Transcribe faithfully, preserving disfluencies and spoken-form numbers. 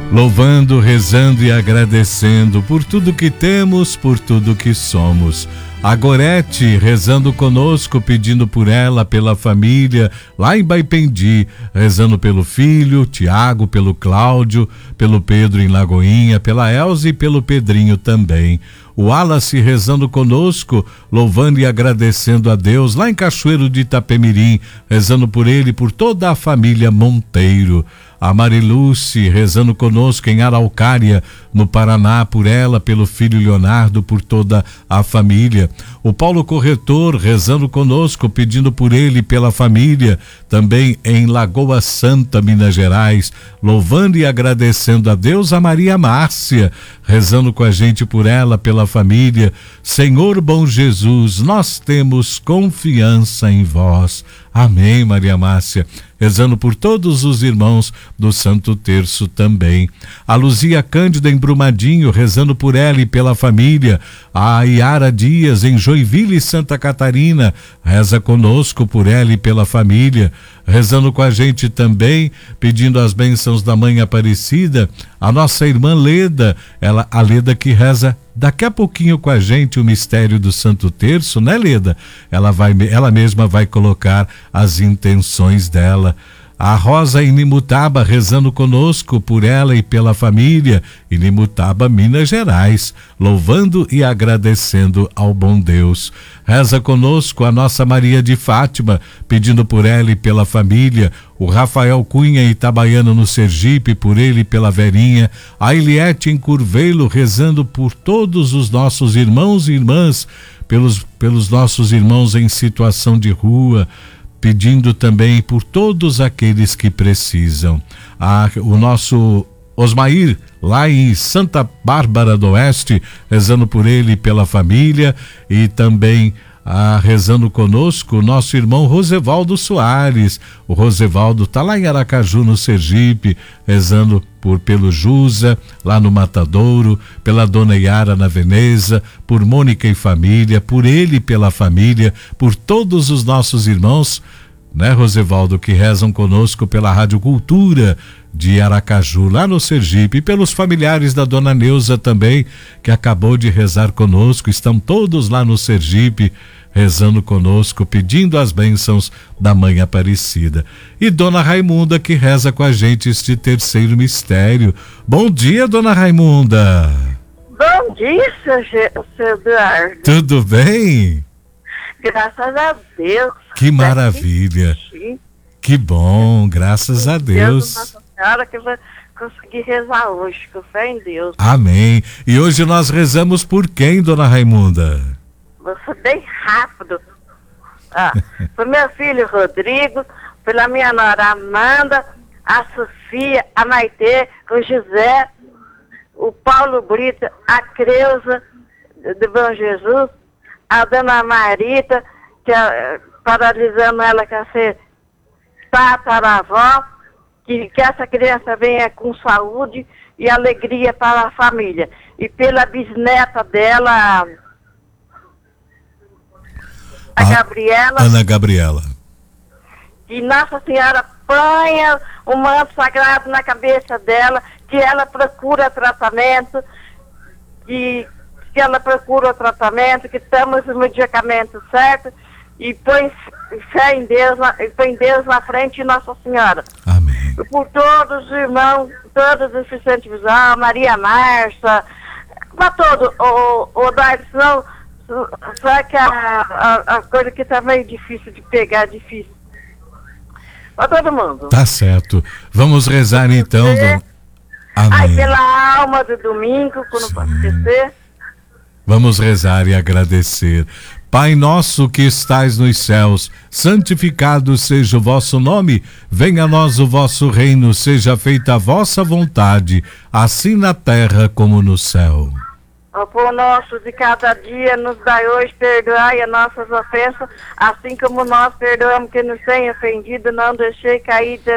louvando, rezando e agradecendo por tudo que temos, por tudo que somos. A Gorete rezando conosco, pedindo por ela, pela família, lá em Baipendi, rezando pelo filho, Tiago, pelo Cláudio, pelo Pedro em Lagoinha, pela Elza e pelo Pedrinho também. O Wallace rezando conosco, louvando e agradecendo a Deus, lá em Cachoeiro de Itapemirim, rezando por ele e por toda a família Monteiro. A Mariluce rezando conosco em Araucária, no Paraná, por ela, pelo filho Leonardo, por toda a família. O Paulo Corretor rezando conosco, pedindo por ele e pela família, também em Lagoa Santa, Minas Gerais, louvando e agradecendo a Deus. A Maria Márcia rezando com a gente por ela, pela família. Senhor bom Jesus, nós temos confiança em vós. Amém, Maria Márcia. Rezando por todos os irmãos do Santo Terço também. A Luzia Cândida em Brumadinho, rezando por ela e pela família. A Iara Dias em Joinville, Santa Catarina, reza conosco por ela e pela família. Rezando com a gente também, pedindo as bênçãos da Mãe Aparecida, a nossa irmã Leda, ela, a Leda que reza daqui a pouquinho com a gente o mistério do Santo Terço, né, Leda? Ela vai, ela mesma vai colocar as intenções dela. A Rosa em Nimutaba rezando conosco por ela e pela família, em Nimutaba, Minas Gerais, louvando e agradecendo ao bom Deus. Reza conosco a nossa Maria de Fátima, pedindo por ela e pela família. O Rafael Cunha em Itabaiana, no Sergipe, por ele e pela Verinha. A Eliette em Curvelo, rezando por todos os nossos irmãos e irmãs, pelos, pelos nossos irmãos em situação de rua, pedindo também por todos aqueles que precisam. Ah, o nosso Osmair, lá em Santa Bárbara do Oeste, rezando por ele e pela família, e também ah, rezando conosco o nosso irmão Rosevaldo Soares. O Rosevaldo está lá em Aracaju, no Sergipe, rezando por pelo Jusa, lá no Matadouro, pela Dona Yara na Veneza, por Mônica e família, por ele e pela família, por todos os nossos irmãos, né, Rosevaldo, que rezam conosco pela Rádio Cultura de Aracaju, lá no Sergipe, e pelos familiares da Dona Neuza também, que acabou de rezar conosco, estão todos lá no Sergipe, rezando conosco, pedindo as bênçãos da Mãe Aparecida. E Dona Raimunda, que reza com a gente este terceiro mistério. Bom dia, Dona Raimunda. Bom dia, seu, Ge- seu Eduardo. Tudo bem? Graças a Deus. Que maravilha. Que bom, graças a Deus. Deus Nossa Senhora que vai conseguir rezar hoje, com fé em Deus. Amém. E hoje nós rezamos por quem, Dona Raimunda? Você bem rápido. Ah, pro meu filho Rodrigo, pela minha nora Amanda, a Sofia, a Maitê, o José, o Paulo Brito, a Creuza do Bom Jesus, a Dona Marita, que é, paralisando ela com ser tataravó, que, que essa criança venha com saúde e alegria para a família. E pela bisneta dela, a Gabriela. Ana Gabriela. Que Nossa Senhora ponha o manto sagrado na cabeça dela, que ela procura tratamento, que, que ela procura o tratamento, que temos o medicamento certo, e põe fé em Deus, e põe Deus na frente de Nossa Senhora. Amém. E por todos os irmãos, todos os deficientes visuais, Maria Marcia, para todo, o, o Dário, senão, só que a, a, a coisa que tá meio difícil de pegar, difícil. Para todo mundo. Tá certo. Vamos rezar então, Dona... Amém. Aí pela alma do domingo, que não pode esquecer. Vamos rezar e agradecer. Pai nosso que estais nos céus, santificado seja o vosso nome, venha a nós o vosso reino, seja feita a vossa vontade, assim na terra como no céu. O pão nosso de cada dia nos dai hoje, perdoai as nossas ofensas, assim como nós perdoamos quem nos tem ofendido, não deixei cair